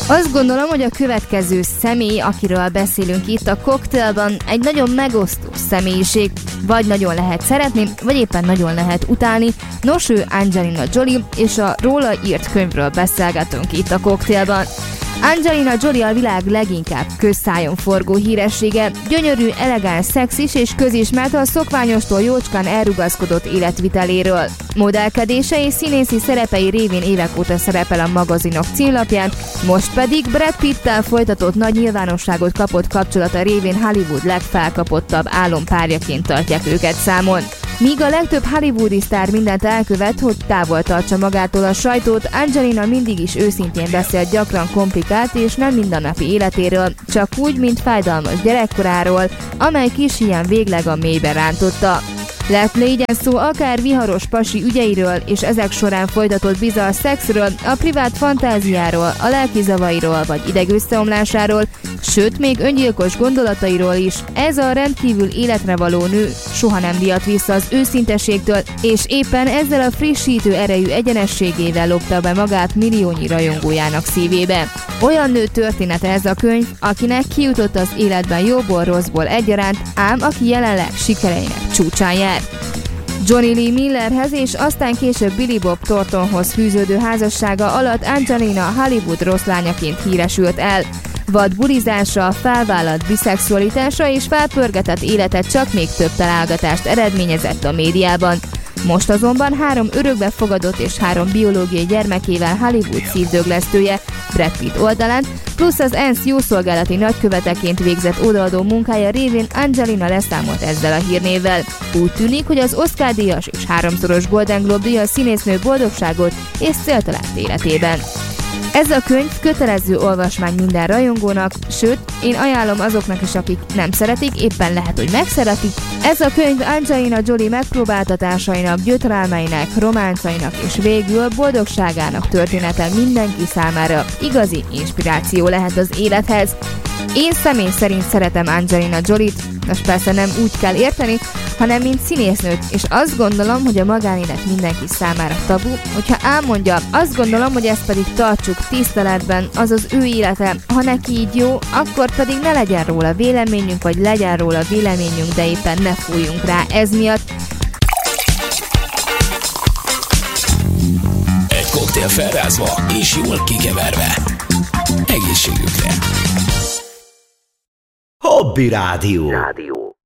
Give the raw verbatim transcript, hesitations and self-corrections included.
Azt gondolom, hogy a következő személy, akiről beszélünk itt a Cocktailban, egy nagyon megosztó személyiség. Vagy nagyon lehet szeretni, vagy éppen nagyon lehet utálni. Nos, ő Angelina Jolie, és a róla írt könyvről beszélgetünk itt a Cocktailban. Angelina Jolie a világ leginkább közszájon forgó híressége, gyönyörű, elegáns, szexis és közismert a szokványostól jócskán elrugaszkodott életviteléről. Modellkedése és színészi szerepei révén évek óta szerepel a magazinok címlapján, most pedig Brad Pitt-tel folytatott nagy nyilvánosságot kapott kapcsolata révén Hollywood legfelkapottabb álompárjaként tartják őket számon. Míg a legtöbb hollywoodi sztár mindent elkövet, hogy távol tartsa magától a sajtót, Angelina mindig is őszintén beszélt gyakran komplikált és nem mindennapi életéről, csak úgy, mint fájdalmas gyerekkoráról, amely kis hián végleg a mélybe rántotta. Lett legyen szó akár viharos pasi ügyeiről, és ezek során folytatott bizarr szexről, a privát fantáziáról, a lelki zavairól vagy idegösszeomlásáról, sőt, még öngyilkos gondolatairól is. Ez a rendkívül életre való nő soha nem riadt vissza az őszinteségtől, és éppen ezzel a frissítő erejű egyenességével lopta be magát milliónyi rajongójának szívébe. Olyan nő története ez a könyv, akinek kijutott az életben jóból rosszból egyaránt, ám aki jelenleg sikereinek csúcsán jár. Jonny Lee Millerhez és aztán később Billy Bob Thorntonhoz fűződő házassága alatt Angelina Hollywood rosszlányaként híresült el. Vad bulizása, felvállalt biszexualitása és felpörgetett élete csak még több találgatást eredményezett a médiában. Most azonban három örökbe fogadott és három biológiai gyermekével Hollywood szívdöglesztője Brad Pitt oldalán, plusz az ENSZ jószolgálati nagyköveteként végzett odaadó munkája révén Angelina leszámolt ezzel a hírnévvel. Úgy tűnik, hogy az Oscar-díjas és háromszoros Golden Globe-díjas színésznő boldogságot és célt talált életében. Ez a könyv kötelező olvasmány minden rajongónak, sőt, én ajánlom azoknak is, akik nem szeretik, éppen lehet, hogy megszeretik. Ez a könyv Angelina Jolie megpróbáltatásainak, gyötrelmeinek, románcainak és végül boldogságának története mindenki számára igazi inspiráció lehet az élethez. Én személy szerint szeretem Angelina Jolie-t, most persze nem úgy kell érteni, hanem mint színésznőt, és azt gondolom, hogy a magánélet mindenki számára tabu, hogyha elmondja, azt gondolom, hogy ezt pedig tartsuk tiszteletben, az az ő élete, ha neki így jó, akkor pedig ne legyen róla véleményünk, vagy legyen róla véleményünk, de éppen ne fújjunk rá ez miatt. Egy koktél felrázva és jól kikeverve. Egészségükre! Hobby Rádió. Rádió.